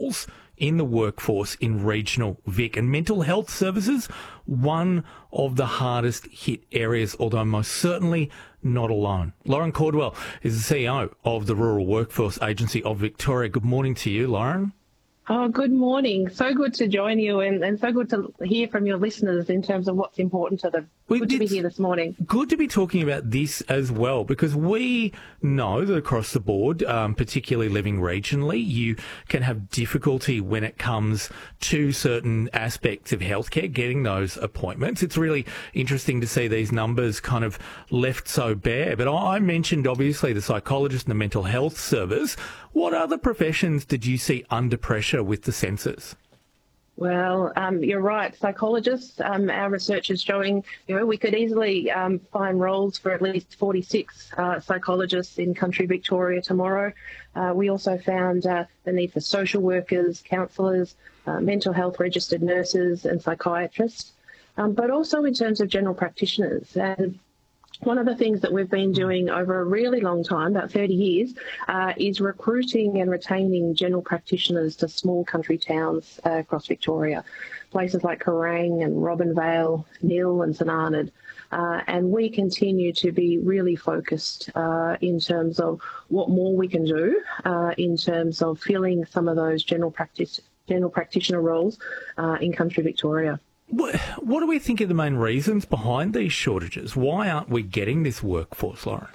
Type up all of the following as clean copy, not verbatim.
roles in the workforce in regional Vic. And mental health services, one of the hardest hit areas, although most certainly not alone. Lauren Caldwell is the CEO of the Rural Workforce Agency of Victoria. Good morning to you, Lauren. Oh, good morning. So good to join you and so good to hear from your listeners in terms of what's important to them. Good to be here this morning. Good to be talking about this as well, because we know that across the board, particularly living regionally, you can have difficulty when it comes to certain aspects of healthcare, getting those appointments. It's really interesting to see these numbers kind of left so bare. But I mentioned, obviously, the psychologist and the mental health service. What other professions did you see under pressure with the census? Well, you're right. Psychologists, our research is showing, we could easily find roles for at least 46 psychologists in country Victoria tomorrow. We also found the need for social workers, counsellors, mental health registered nurses and psychiatrists, but also in terms of general practitioners. And one of the things that we've been doing over a really long time, about 30 years, is recruiting and retaining general practitioners to small country towns across Victoria, places like Kerrang and Robinvale, Nil and St Arnaud. And we continue to be really focused in terms of what more we can do in terms of filling some of those general practitioner roles in country Victoria. What do we think are the main reasons behind these shortages? Why aren't we getting this workforce, Lauren?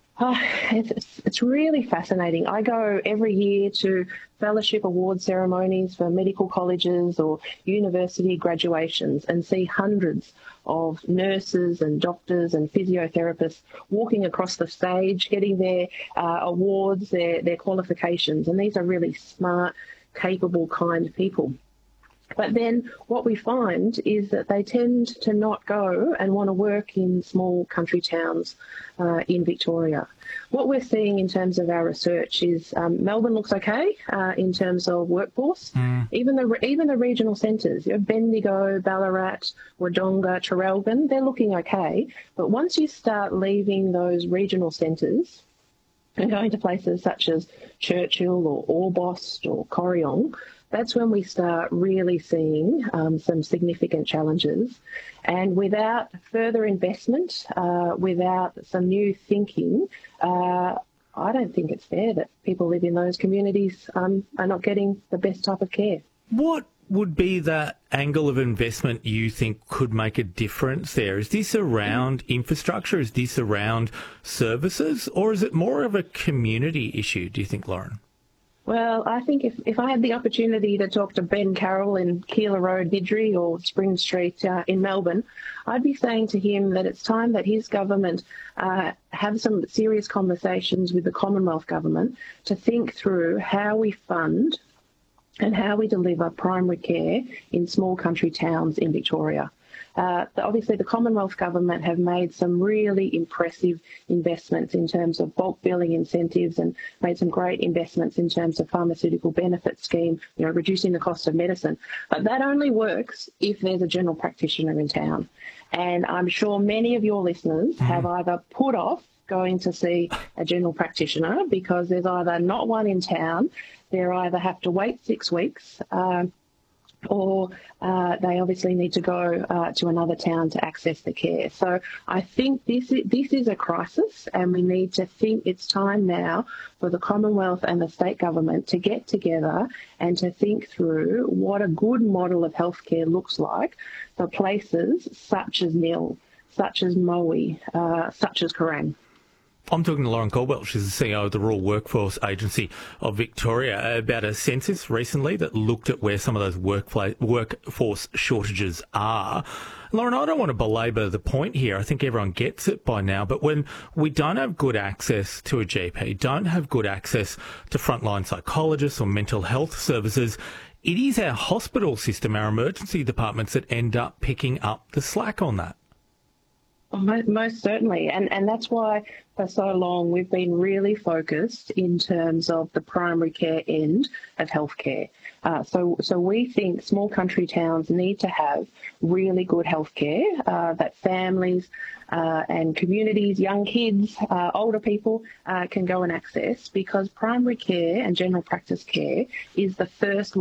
It's really fascinating. I go every year to fellowship award ceremonies for medical colleges or university graduations and see hundreds of nurses and doctors and physiotherapists walking across the stage, getting their awards, their qualifications. And these are really smart, capable, kind people. But then what we find is that they tend to not go and want to work in small country towns in Victoria. What we're seeing in terms of our research is Melbourne looks okay in terms of workforce. Even the regional centres, Bendigo, Ballarat, Wodonga, Traralgon, they're looking okay. But once you start leaving those regional centres and going to places such as Churchill or Orbost or Corryong, that's when we start really seeing some significant challenges. And without further investment, without some new thinking, I don't think it's fair that people live in those communities are not getting the best type of care. What would be that angle of investment you think could make a difference there? Is this around infrastructure? Is this around services? Or is it more of a community issue, do you think, Lauren? Well, I think if I had the opportunity to talk to Ben Carroll in Keilor Road, Niddrie, or Spring Street in Melbourne, I'd be saying to him that it's time that his government have some serious conversations with the Commonwealth government to think through how we fund and how we deliver primary care in small country towns in Victoria. Obviously, the Commonwealth government have made some really impressive investments in terms of bulk billing incentives and made some great investments in terms of pharmaceutical benefit scheme, reducing the cost of medicine. But that only works if there's a general practitioner in town. And I'm sure many of your listeners have either put off going to see a general practitioner because there's either not one in town, they either have to wait 6 weeks, or they obviously need to go to another town to access the care. So I think this is a crisis, and we need to think it's time now for the Commonwealth and the state government to get together and to think through what a good model of healthcare looks like for places such as Nil, such as Moe, such as Kerrang. I'm talking to Lauren Caldwell. She's the CEO of the Rural Workforce Agency of Victoria, about a census recently that looked at where some of those workforce shortages are. Lauren, I don't want to belabour the point here. I think everyone gets it by now. But when we don't have good access to a GP, don't have good access to frontline psychologists or mental health services, it is our hospital system, our emergency departments that end up picking up the slack on that. Most certainly, and that's why for so long we've been really focused in terms of the primary care end of healthcare. So we think small country towns need to have really good healthcare that families and communities, young kids, older people can go and access, because primary care and general practice care is the first